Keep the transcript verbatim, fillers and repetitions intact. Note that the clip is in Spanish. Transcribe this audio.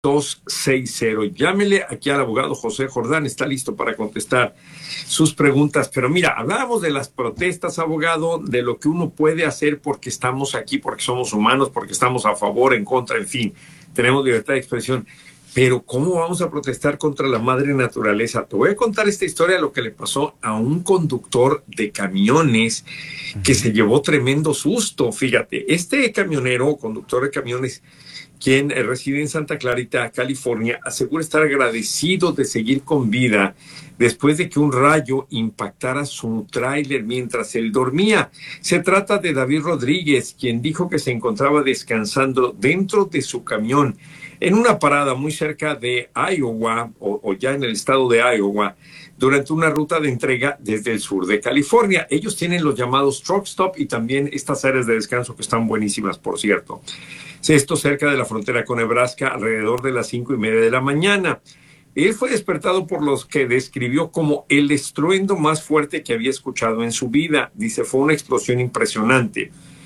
dos seis cero. Llámele aquí al abogado José Jordán, está listo para contestar sus preguntas. Pero mira, hablábamos de las protestas, abogado, de lo que uno puede hacer porque estamos aquí, porque somos humanos, porque estamos a favor, en contra, en fin, tenemos libertad de expresión. Pero ¿cómo vamos a protestar contra la madre naturaleza? Te voy a contar esta historia de lo que le pasó a un conductor de camiones que se llevó tremendo susto. Fíjate, este camionero, conductor de camiones, quien eh, reside en Santa Clarita, California, asegura estar agradecido de seguir con vida después de que un rayo impactara su tráiler mientras él dormía. Se trata de David Rodríguez, quien dijo que se encontraba descansando dentro de su camión en una parada muy cerca de Iowa, o, o ya en el estado de Iowa, durante una ruta de entrega desde el sur de California. Ellos tienen los llamados truck stop y también estas áreas de descanso que están buenísimas, por cierto. Esto cerca de la frontera con Nebraska, alrededor de las cinco y media de la mañana. Él fue despertado por los que describió como el estruendo más fuerte que había escuchado en su vida. Dice, fue una explosión impresionante.